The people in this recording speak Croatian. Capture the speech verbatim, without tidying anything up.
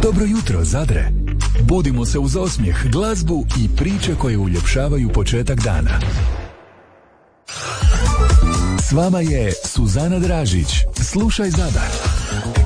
Dobro jutro, Zadre. Budimo se uz osmijeh, glazbu i priče koje uljepšavaju početak dana. S vama je Suzana Dražić. Slušaj Zadar.